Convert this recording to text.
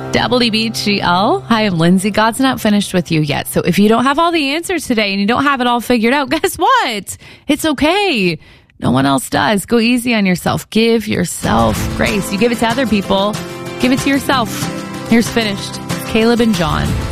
WBGL. Hi, I'm Lindsay. God's not finished with you yet. So if you don't have all the answers today and you don't have it all figured out, guess what? It's okay. No one else does. Go easy on yourself. Give yourself grace. You give it to other people. Give it to yourself. Here's Finished. Caleb and John.